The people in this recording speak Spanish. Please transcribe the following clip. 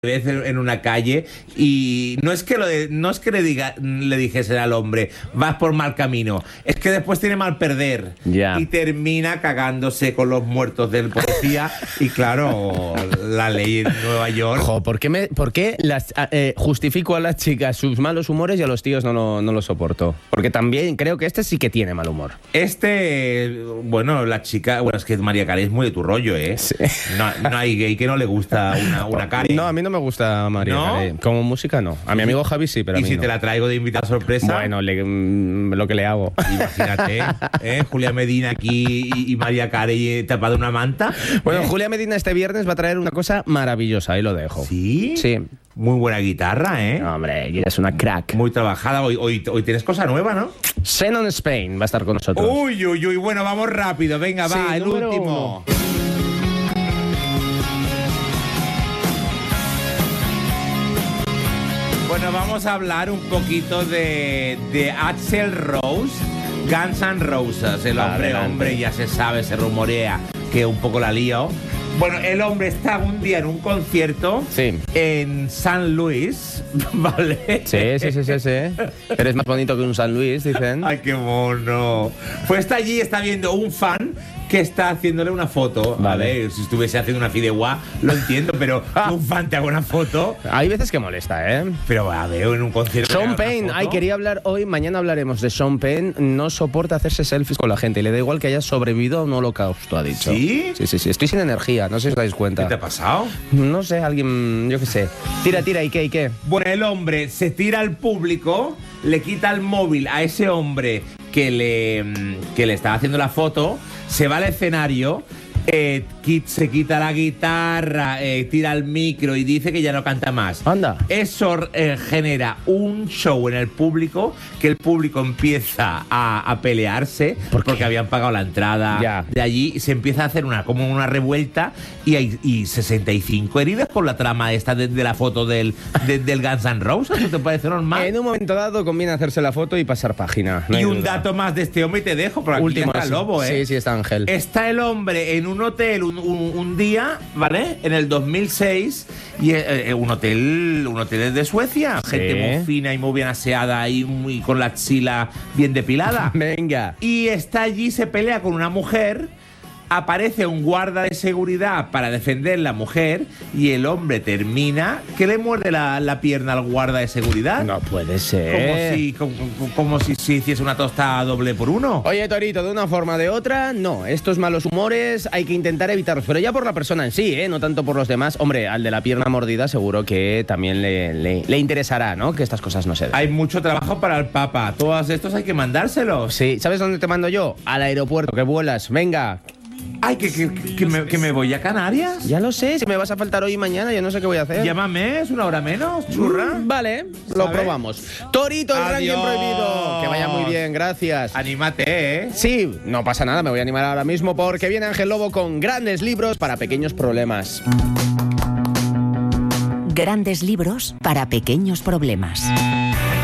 vez en una calle y no es que le dijesen al hombre vas por mal camino, es que después tiene mal perder y termina cagándose con los muertos del policía y claro, la ley en Nueva York. ¿Por qué justifico a las chicas sus malos humores y a los tíos no lo soporto? Porque también creo que este sí que tiene mal humor. La chica, es que María Carey es muy de tu rollo, ¿eh? Sí. No hay gay que no le gusta una Carey. No, a mí no me gusta María Carey. Como música no. A mi amigo Javi sí, pero a mí no. ¿Y si no. te la traigo de invitada sorpresa? Bueno, lo que le hago. Imagínate, Julia Medina aquí y María Carey tapada una manta. Bueno, Julia Medina este viernes va a traer una cosa maravillosa, ahí lo dejo. ¿Sí? Sí. Muy buena guitarra, ¿eh? No, hombre, ella es una crack. Muy trabajada. Hoy tienes cosa nueva, ¿no? Xenon Spain va a estar con nosotros. Uy. Bueno, vamos rápido. Venga, sí, va, el último. 1. Bueno, vamos a hablar un poquito de Axl Rose, Guns N' Roses. El hombre, ya se sabe, se rumorea que un poco la lío. Bueno, el hombre está un día en un concierto en San Luis, ¿vale? Sí. Eres más bonito que un San Luis, dicen. Ay, qué mono. Pues está allí, está viendo un fan que está haciéndole una foto. Vale. Si estuviese haciendo una fideuá, lo entiendo, pero un fan te haga una foto. Hay veces que molesta, ¿eh? Pero veo en un concierto. Sean Penn, quería hablar hoy, mañana hablaremos de Sean Penn. No soporta hacerse selfies con la gente y le da igual que haya sobrevivido a un holocausto, ha dicho. ¿Sí? Sí. Estoy sin energía, no sé si os dais cuenta. ¿Qué te ha pasado? No sé, alguien, yo qué sé. Tira, ¿y qué? Bueno, el hombre se tira al público, le quita el móvil a ese hombre que le estaba haciendo la foto, se va al escenario, se quita la guitarra, tira el micro y dice que ya no canta más. Anda. Eso genera un show en el público, que el público empieza a pelearse porque habían pagado la entrada de allí, y se empieza a hacer como una revuelta y hay 65 heridas por la trama esta de la foto del Guns N' Roses. ¿No te parece normal? En un momento dado conviene hacerse la foto y pasar página. Y un dato más de este hombre y te dejo, porque aquí está el lobo, ¿eh? Sí, está Ángel. Está el hombre en un hotel un día, ¿vale? En el 2006, y un hotel de Suecia, gente muy fina y muy bien aseada y muy con la axila bien depilada. Venga. Y está allí, se pelea con una mujer. Aparece un guarda de seguridad para defender la mujer y el hombre termina que le muerde la pierna al guarda de seguridad. No puede ser. Como si hiciese una tostada doble por uno. Oye, Torito, de una forma o de otra, no. Estos malos humores hay que intentar evitarlos, pero ya por la persona en sí, no tanto por los demás. Hombre, al de la pierna mordida seguro que también le interesará, ¿no? Que estas cosas no se den. Hay mucho trabajo para el Papa. Todos estos hay que mandárselos. Sí, ¿sabes dónde te mando yo? Al aeropuerto, que vuelas. Venga. Ay, que me voy a Canarias. Ya lo sé, si me vas a faltar hoy y mañana, yo no sé qué voy a hacer. Llámame, es una hora menos, churra. Vale, lo probamos. Torito, el ranking prohibido. Que vaya muy bien, gracias. Anímate, ¿eh? Sí, no pasa nada, me voy a animar ahora mismo porque viene Ángel Lobo con grandes libros para pequeños problemas. Grandes libros para pequeños problemas.